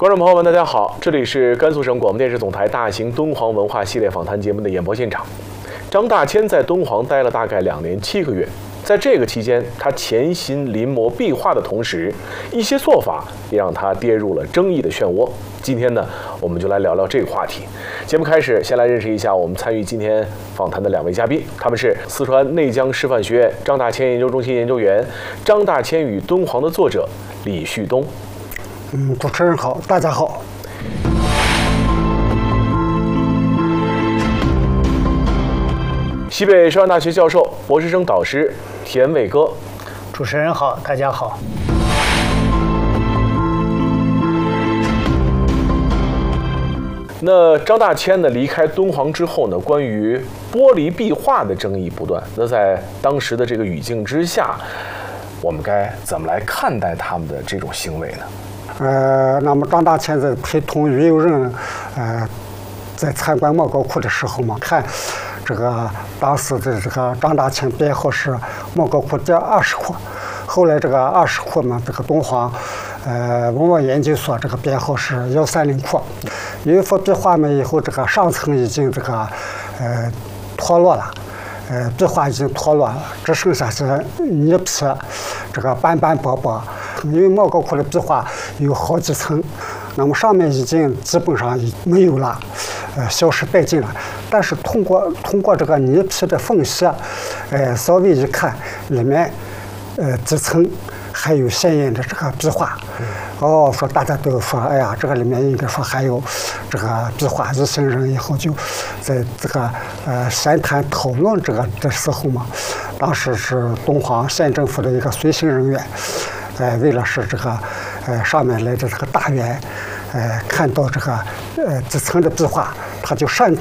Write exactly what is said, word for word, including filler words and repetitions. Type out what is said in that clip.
观众朋友们，大家好，这里是甘肃省广播电视总台大型敦煌文化系列访谈节目的演播现场。张大千在敦煌待了大概两年七个月，在这个期间，他潜心临摹壁画的同时，一些做法也让他跌入了争议的漩涡。今天呢，我们就来聊聊这个话题。节目开始，先来认识一下我们参与今天访谈的两位嘉宾，他们是四川内江师范学院张大千研究中心研究员、《张大千与敦煌》的作者李旭东。 嗯，主持人好，大家好。 西北师范大学教授、博士生导师田伟歌。 主持人好，大家好。 那张大千呢离开敦煌之后呢，关于玻璃壁画的争议不断。那在当时的这个语境之下，我们该怎么来看待他们的这种行为呢？ 呃，那么张大千在陪同于右任，呃，在参观莫高窟的时候嘛，看这个当时的这个张大千编号是莫高窟第二十窟，后来这个二十窟嘛，这个敦煌，呃，文物研究所这个编号是幺三零窟。有一幅壁画嘛，以后这个上层已经这个，呃，脱落了。呃，壁画已经脱落了，只剩下些泥皮，这个斑斑驳驳。因为莫高窟的壁画有好几层，那么上面已经基本上没有了，呃，消失殆尽了。但是通过通过这个泥皮的缝隙，呃，稍微一看，里面，呃，几层还有鲜艳的这个壁画。哦，说大家都说，哎呀，这个里面应该说还有这个壁画。一行人以后就在这个呃闲谈讨论这个的时候嘛，当时是敦煌县政府的一个随行人员，呃，为了使这个呃上面来的这个大员，呃，看到这个呃几层的壁画，他就擅